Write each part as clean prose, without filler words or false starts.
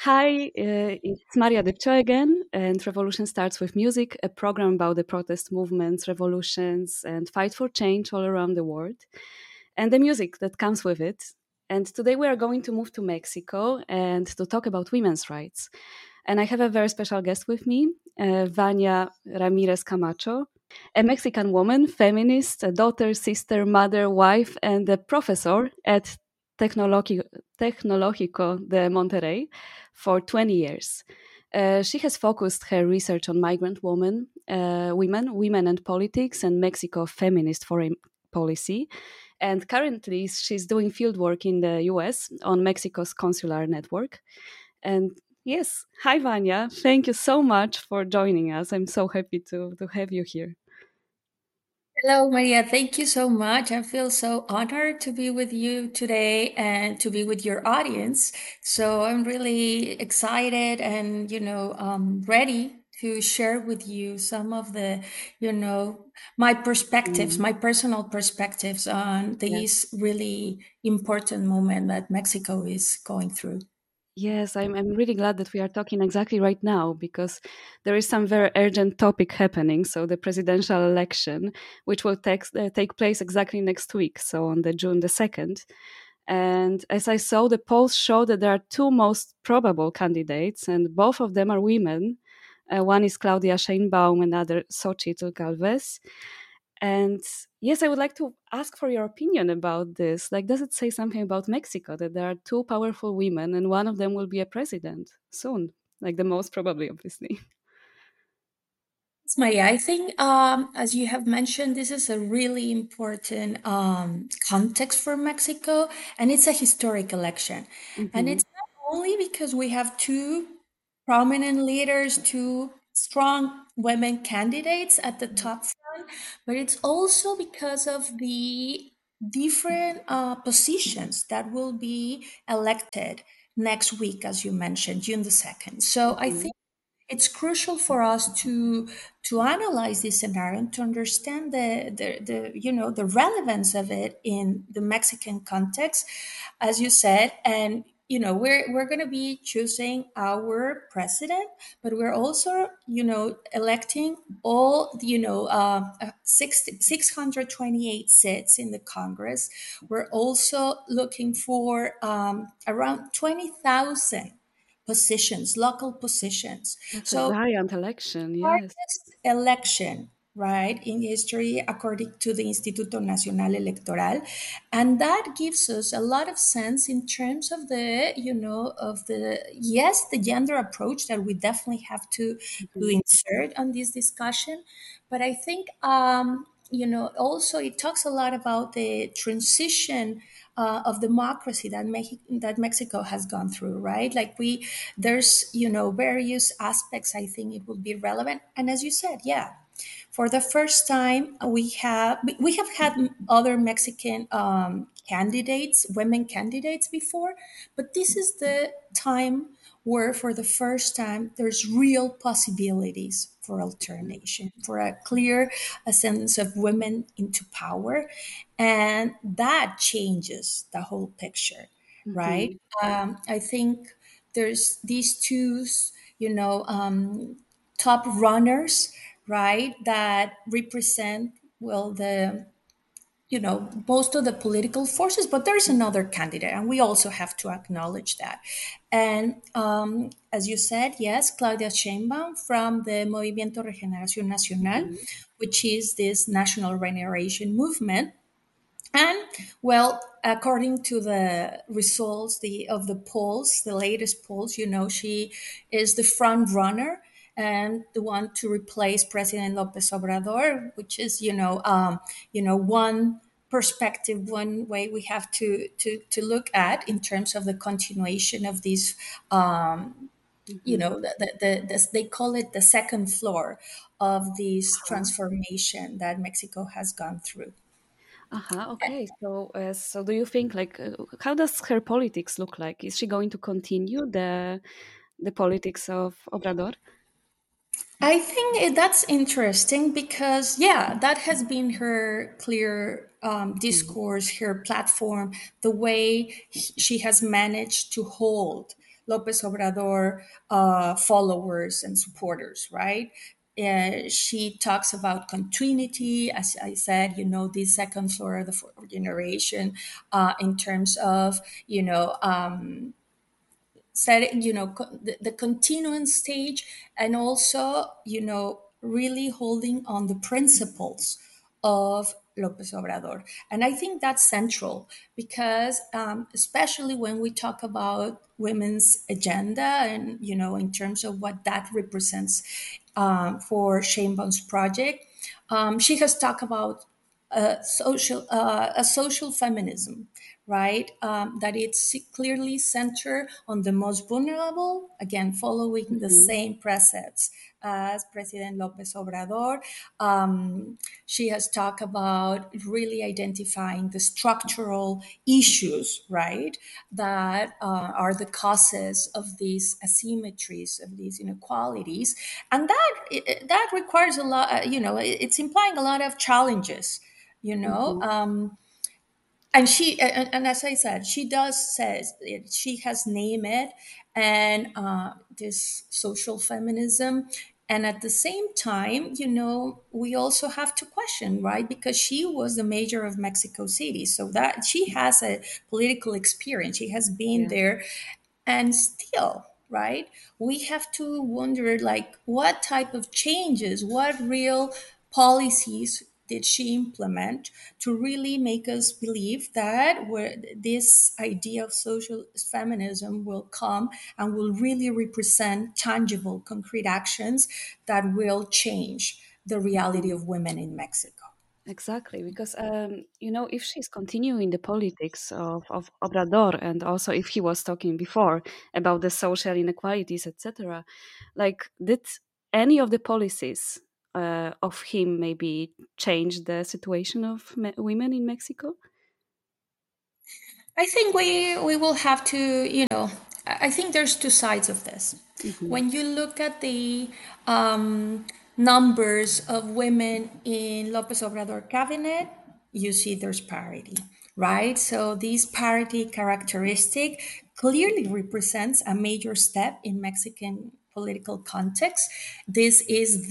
Hi, it's Maria Depcho again, and Revolution Starts with Music, a program about the protest movements, revolutions, and fight for change all around the world, and the music that comes with it. And today we are going to move to Mexico and to talk about women's rights. And I have a very special guest with me, Vania Ramirez Camacho, a Mexican woman, feminist, a daughter, sister, mother, wife, and a professor at Tecnológico de Monterrey for 20 years. She has focused her research on migrant women and politics, and Mexico feminist foreign policy. And currently, she's doing fieldwork in the US on Mexico's consular network. And yes, hi, Vanya. Thank you so much for joining us. I'm so happy to have you here. Hello, Maria. Thank you so much. I feel so honored to be with you today and to be with your audience. So I'm really excited and, ready to share with you some of my perspectives, Mm, my personal perspectives on yes. this really important moment that Mexico is going through. Yes, I'm really glad that we are talking exactly right now because there is some very urgent topic happening. So the presidential election, which will take place exactly next week, so on the June the 2nd. And as I saw, the polls show that there are two most probable candidates, and both of them are women. One is Claudia Sheinbaum, another Xochitl Galvez. And yes, I would like to ask for your opinion about this. Like, does it say something about Mexico that there are two powerful women and one of them will be a president soon? Like, the most probably, obviously. Yes, Maria, I think, as you have mentioned, this is a really important context for Mexico, and it's a historic election. And Hmm. it's not only because we have two prominent leaders, two strong women candidates at the top front, but it's also because of the different positions that will be elected next week, as you mentioned, June the 2nd. So I Hmm. think it's crucial for us to analyze this scenario and to understand the relevance of it in the Mexican context, as you said. And we're going to be choosing our president, but we're also electing all 628 seats in the Congress. We're also looking for around 20,000 positions, local positions. That's a So, giant election, yes. largest election, right, in history, according to the Instituto Nacional Electoral, and that gives us a lot of sense in terms of the gender approach that we definitely have to Hmm. insert on this discussion, but I think. Also, it talks a lot about the transition of democracy that Mexico has gone through, right? Like there's various aspects. I think it will be relevant, and as you said, yeah, for the first time we have had other Mexican candidates, women candidates before, but this is the time where for the first time there's real possibilities for alternation, for a clear ascendance of women into power, and that changes the whole picture, right? Hmm. I think there's these two, you know, um, top runners, right, that represent, well, the most of the political forces, but there's another candidate, and we also have to acknowledge that. And as you said, yes, Claudia Sheinbaum from the Movimiento Regeneración Nacional, Hmm. which is this national regeneration movement. And well, according to the results of the polls, the latest polls, she is the front runner and the one to replace President Lopez Obrador, which is one perspective, one way we have to look at in terms of the continuation of these. Hmm. They call it the second floor of this transformation that Mexico has gone through. Uh-huh, okay. So do you think like how does her politics look like? Is she going to continue the politics of Obrador? I think that's interesting because, yeah, that has been her clear Mhm. discourse, her platform, the way she has managed to hold Lopez Obrador followers and supporters, right? She talks about continuity, as I said, the second floor, the fourth generation, in terms of, setting, the continuing stage, and also, really holding on the principles of Lopez Obrador. And I think that's central because, especially when we talk about women's agenda and, in terms of what that represents for Sheinbaum's project, she has talked about a social feminism, right? That it's clearly centered on the most vulnerable, again, following the Mhm. same precepts as President Lopez Obrador. She has talked about really identifying the structural issues, right, that are the causes of these asymmetries, of these inequalities, and that requires a lot. It's implying a lot of challenges. You know, Mhm. um, and and as I said, she does says it, she has named it, and this social feminism. And at the same time, we also have to question, right? Because she was the mayor of Mexico City, so that she has a political experience. She has been Yeah. there, and still, right, we have to wonder, like, what type of changes, what real policies did she implement to really make us believe that where this idea of social feminism will come and will really represent tangible, concrete actions that will change the reality Mhm. of women in Mexico. Exactly, because if she's continuing the politics of Obrador, and also if he was talking before about the social inequalities, etc., like, did any of the policies of him maybe change the situation of women in Mexico? I think we will have to, I think there's two sides of this. Hmm. When you look at the numbers of women in Lopez Obrador cabinet, you see there's parity, right? So this parity characteristic clearly represents a major step in Mexican political context. This is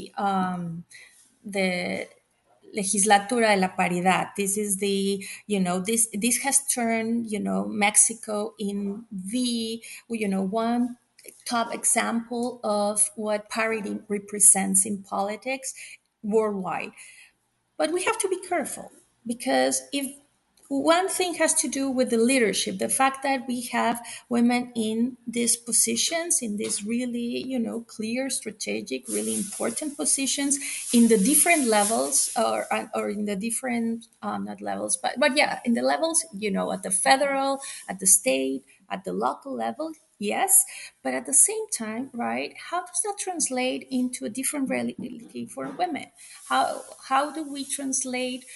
the legislatura de la paridad. This is the, this has turned, Mexico in the, one top example of what parity represents in politics worldwide. But we have to be careful because if one thing has to do with the leadership, the fact that we have women in these positions, in these really, clear, strategic, really important positions in the different levels, or in the different, not levels, but yeah, in the levels, at the federal, at the state, at the local level, yes. But at the same time, right, how does that translate into a different reality for women? How do we translate,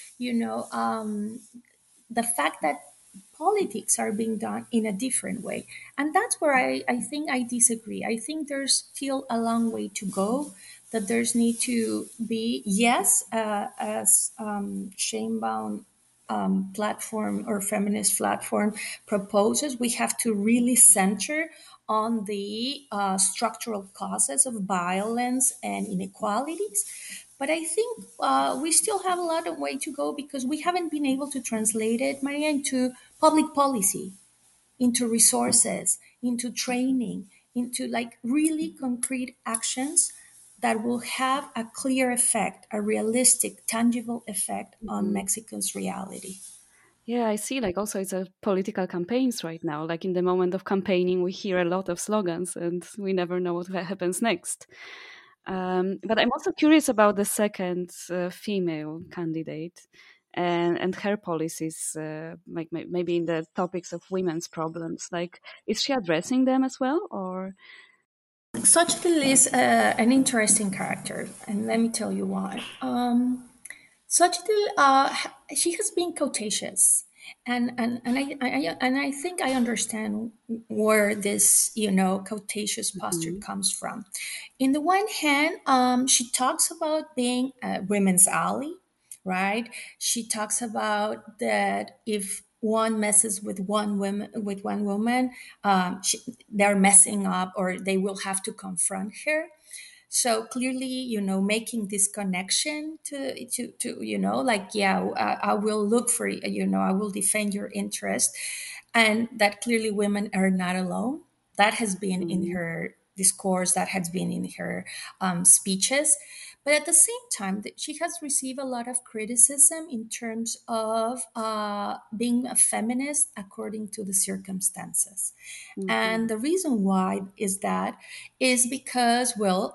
the fact that politics are being done in a different way? And that's where I think I disagree. I think there's still a long way to go, that there's need to be, yes, as Sheinbaum platform or feminist platform proposes, we have to really center on the structural causes of violence and inequalities. But I think we still have a lot of way to go because we haven't been able to translate it, Maria, into public policy, into resources, into training, into like really concrete actions that will have a clear effect, a realistic, tangible effect on Hmm. Mexicans' reality. Yeah, I see. Like, also, it's a political campaigns right now. Like, in the moment of campaigning, we hear a lot of slogans, and we never know what happens next. But I'm also curious about the second female candidate and her policies, like maybe in the topics of women's problems. Like, is she addressing them as well, or? Xochitl is an interesting character, and let me tell you why. Xochitl, she has been quotacious, and I think I understand where this, quotacious posture Mhm. comes from. In the one hand, she talks about being a women's ally, right? She talks about that if one messes with one woman, they're messing up, or they will have to confront her. So clearly, making this connection to like, yeah, I will look for, I will defend your interest, and that clearly women are not alone. That has been in Mhm. her discourse, that has been in her speeches. But at the same time, she has received a lot of criticism in terms of being a feminist according to the circumstances. And Mhm. the reason why is because, well,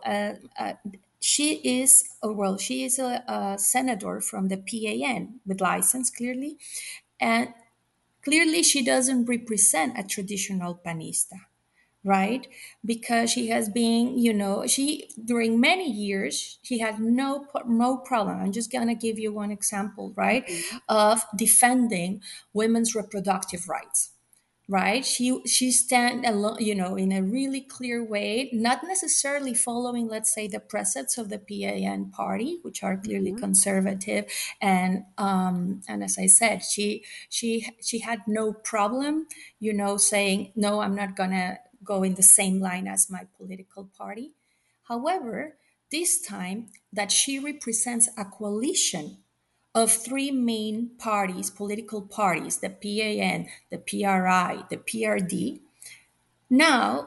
she is a senator from the PAN with license, clearly. And clearly she doesn't represent a traditional panista, right? Because she has been, she during many years she had no problem. I'm just gonna give you one example, right, Mhm. of defending women's reproductive rights, right? She stand alone, in a really clear way, not necessarily following, let's say, the precepts of the PAN party, which are clearly Mhm. conservative. And as I said, she had no problem, saying, no, I'm not gonna go in the same line as my political party. However, this time that she represents a coalition of three main parties, political parties, the PAN, the PRI, the PRD. Now,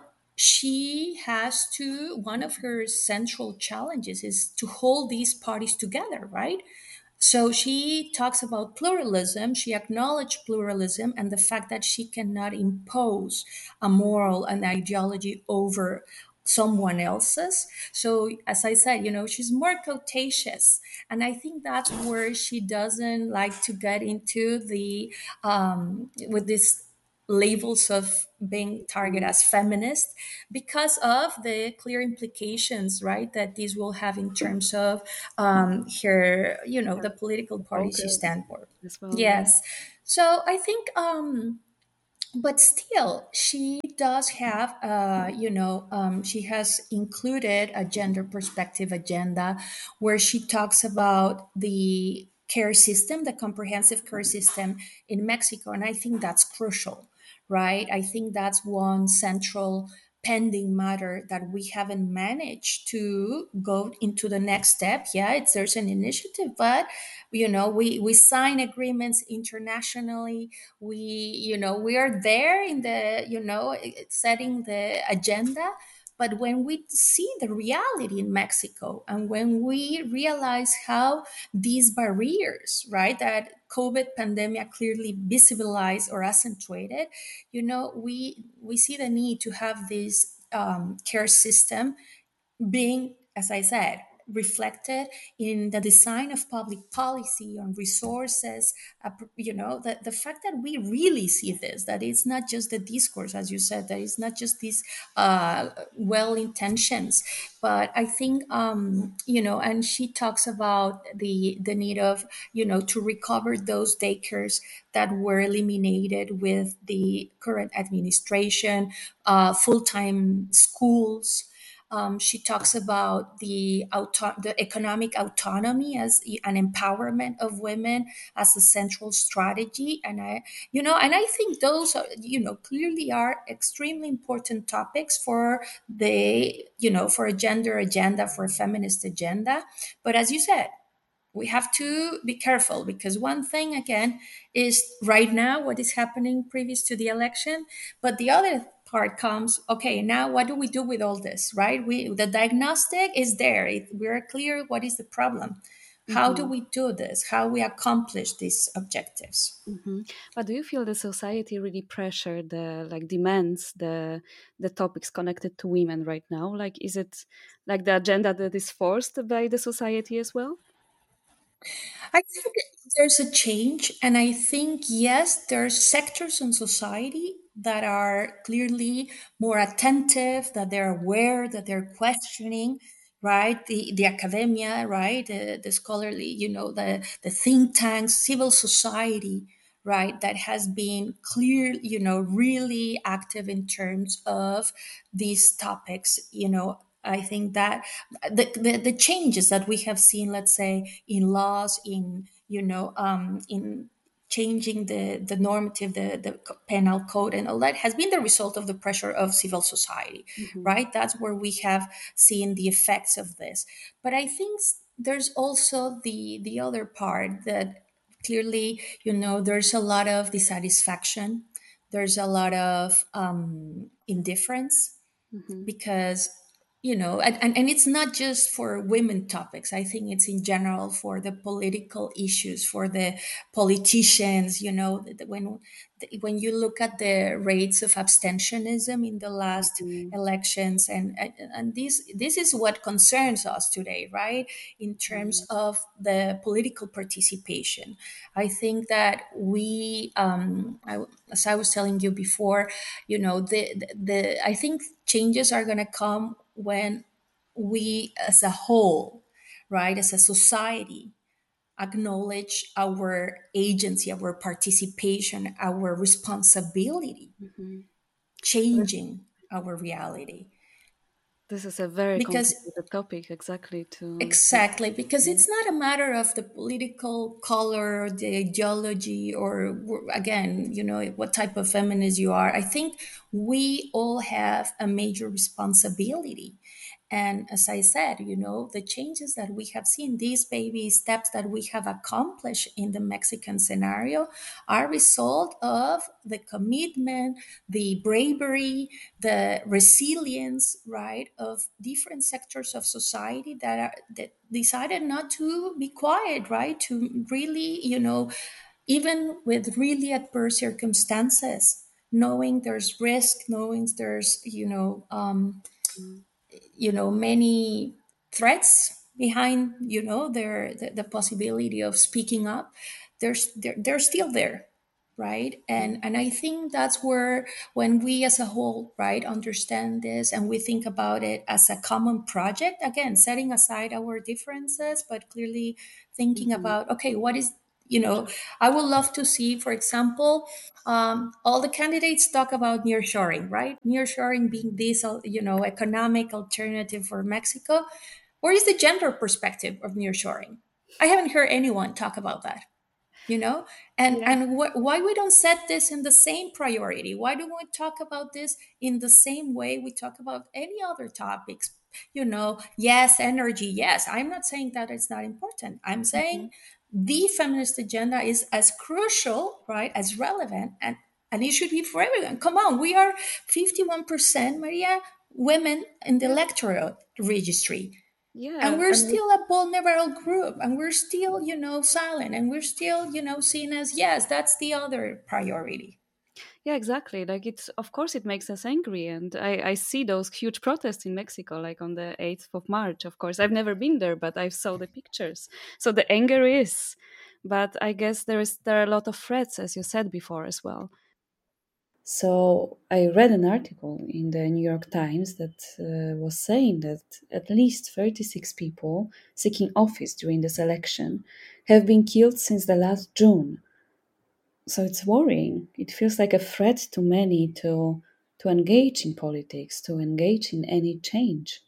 one of her central challenges is to hold these parties together, right? So she talks about pluralism. She acknowledged pluralism and the fact that she cannot impose a moral and ideology over someone else's. So, as I said, she's more quotacious. And I think that's where she doesn't like to get into with this labels of being targeted Mhm. as feminist, because of the clear implications, right, that this will have in terms of her, Yeah, the political the party she focus stands for. as well. Yeah. Yes. So I think, but still, she does have, she has included a gender perspective agenda where she talks about the care system, the comprehensive care system in Mexico. And I think that's crucial, right? I think that's one central pending matter that we haven't managed to go into the next step. Yeah, there's an initiative, but we sign agreements internationally. We are there in the, setting the agenda. But when we see the reality in Mexico, and when we realize how these barriers, right, that COVID pandemic clearly visibilized or accentuated, we see the need to have this care system being, as I said, reflected in the design of public policy on resources. The fact that we really see this, that it's not just the discourse, as you said, that it's not just these well intentions, but I think, and she talks about the need of, to recover those daycares that were eliminated with the current administration, full-time schools. She talks about the economic autonomy as an empowerment of women as a central strategy, and I think those are, clearly are extremely important topics for for a gender agenda, for a feminist agenda. But as you said, we have to be careful, because one thing again is right now what is happening previous to the election, but the other part comes, okay, now what do we do with all this, right? The diagnostic is there, we're clear what is the problem. How do Mhm. we do this? How we accomplish these objectives? Mhm. But do you feel the society really pressure the like demands the topics connected to women right now? Like, is it like the agenda that is forced by the society as well? I think there's a change, and I think, yes, there's sectors in society that are clearly more attentive, that they're aware, that they're questioning, right? The academia, right? The scholarly, the think tanks, civil society, right? That has been clear, really active in terms of these topics. I think that the changes that we have seen, let's say, in laws, in changing the normative, the penal code, and all that has been the result of the pressure of civil society, Hmm. right? That's where we have seen the effects of this. But I think there's also the other part that clearly, there's a lot of dissatisfaction, there's a lot of indifference, Hmm. because and it's not just for women topics. I think it's in general for the political issues, for the politicians. When you look at the rates of abstentionism in the last Hmm. elections, and this is what concerns us today, right? In terms of the political participation, I think that as I was telling you before, I think changes are going to come when we as a whole, right, as a society, acknowledge our agency, our participation, our responsibility, Hmm. changing our reality. This is a very Because complicated topic, exactly. To exactly, because yeah. it's not a matter of the political color, the ideology, or again, what type of feminist you are. I think we all have a major responsibility. And as I said, the changes that we have seen, these baby steps that we have accomplished in the Mexican scenario, are a result of the commitment, the bravery, the resilience, right, of different sectors of society that decided not to be quiet, right, to really, even with really adverse circumstances, knowing there's risk, knowing there's Mm. many threats behind, the possibility of speaking up. They're still there, right? And I think that's where, when we as a whole, right, understand this and we think about it as a common project, again, setting aside our differences, but clearly thinking Hmm. about, okay, what is, I would love to see, for example, all the candidates talk about nearshoring, right? Nearshoring being this, economic alternative for Mexico. Where is the gender perspective of nearshoring? I haven't heard anyone talk about that, you know Yeah. and why we don't set this in the same priority? Why don't we talk about this in the same way we talk about any other topics? Yes, energy, yes, I'm not saying that it's not important. I'm saying Hmm. the feminist agenda is as crucial, right, as relevant, and it should be for everyone. Come on, we are 51%, Maria, women in the Yeah. electoral registry, and Yeah. we're And still a vulnerable group, and we're still, silent, and we're still, seen as, yes, that's the other priority. yeah, exactly. Like, it's, of course, it makes us angry, and I see those huge protests in Mexico, like on the 8th of March. Of course, I've never been there, but I saw the pictures. So the anger is, but I guess there are a lot of threats, as you said before, as well. So I read an article in the New York Times that was saying that at least 36 people seeking office during this election have been killed since the last June. So it's worrying. It feels like a threat to many to engage in politics, to engage in any change.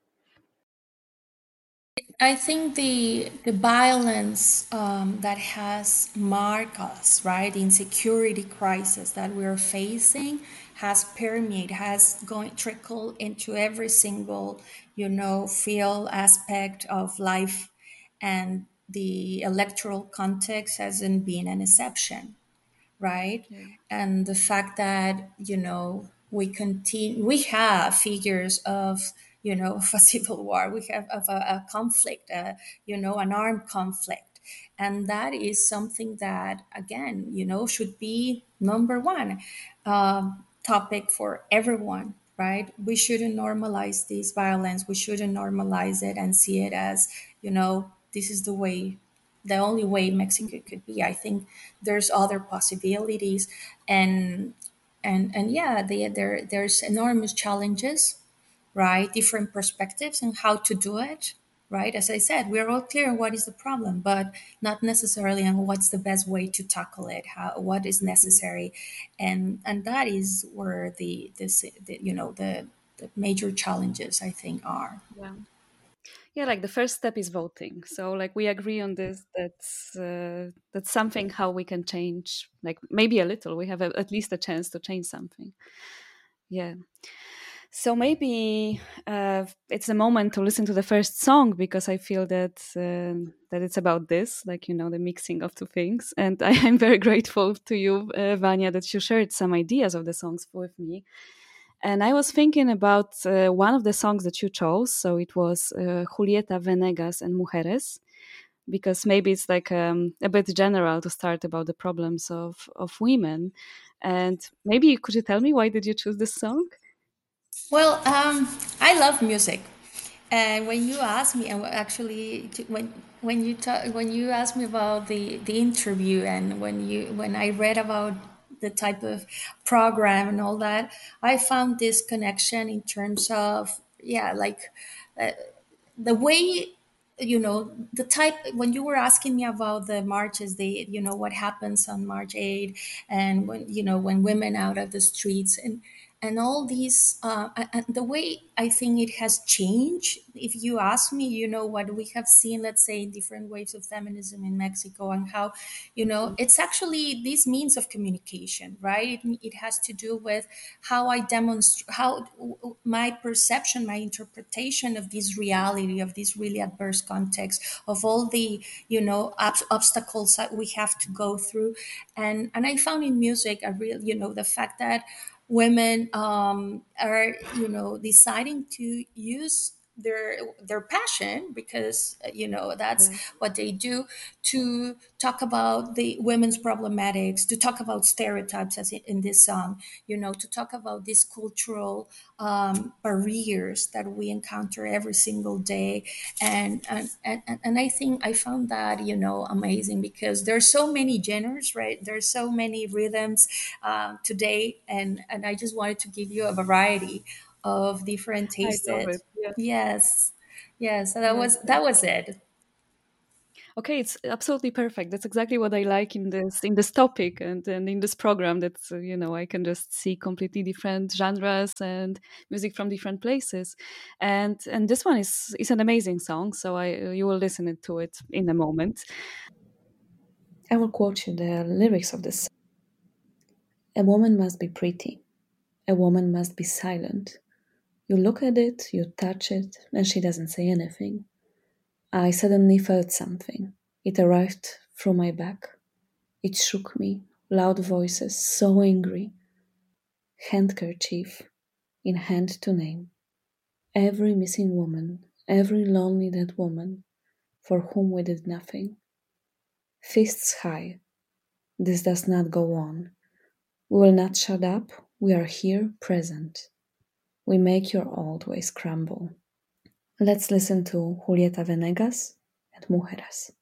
I think the violence that has marked us, right, the insecurity crisis that we're facing, has permeated, has going trickled into every single, field aspect of life, and the electoral context hasn't been an exception, right? Yeah. And the fact that, we have figures of, of a civil war, we have of a conflict, an armed conflict. And that is something that, again, should be number one topic for everyone, right? We shouldn't normalize this violence. We shouldn't normalize it and see it as, this is the only way Mexico could be. I think there's other possibilities, and yeah, there's enormous challenges, right? Different perspectives on how to do it, right? As I said, we're all clear on what is the problem, but not necessarily on what's the best way to tackle it, what is Mhm. necessary, and that is where the major challenges, I think, are. Yeah. Yeah, like the first step is voting. So like we agree on this. That's something how we can change. Like maybe a little. We have at least a chance to change something. Yeah. So maybe it's a moment to listen to the first song because I feel that it's about this, like the mixing of two things. And I am very grateful to you, Vanya, that you shared some ideas of the songs with me. And I was thinking about one of the songs that you chose. So it was Julieta Venegas and Mujeres, because maybe it's like a bit general to start about the problems of women. And maybe could you tell me why did you choose this song? Well, I love music, and when you ask me, and actually, when you ask me about the interview, and when I read about the type of program and all that, I found this connection in terms of, yeah, like the way, the type, when you were asking me about the marches, what happens on March 8, and when women out of the streets, and all these, and the way I think it has changed. If you ask me, what we have seen, let's say, in different waves of feminism in Mexico, and how, it's actually these means of communication, right? It has to do with how I demonstrate, how my perception, my interpretation of this reality, of this really adverse context, of all the, obstacles that we have to go through. And I found in music a real, the fact that women are, deciding to use their passion, because that's Yeah. what they do, to talk about the women's problematics, to talk about stereotypes, as in this song, to talk about these cultural barriers that we encounter every single day. And I think I found that, amazing, because there's so many genres, right? There's so many rhythms today, and I just wanted to give you a variety of different I love tastes. it. Yes. Yes, yes, so that Yes. was that was it. Okay, it's absolutely perfect. That's exactly what I like in this topic and in this program. That's I can just see completely different genres and music from different places, and this one is an amazing song. So I you will listen to it in a moment. I will quote you the lyrics of this. A woman must be pretty. A woman must be silent. You look at it, you touch it, and she doesn't say anything. I suddenly felt something. It arrived through my back. It shook me. Loud voices, so angry. Handkerchief in hand to name. Every missing woman, every lonely dead woman, for whom we did nothing. Fists high. This does not go on. We will not shut up. We are here, present. We make your old ways crumble. Let's listen to Julieta Venegas and Mujeres.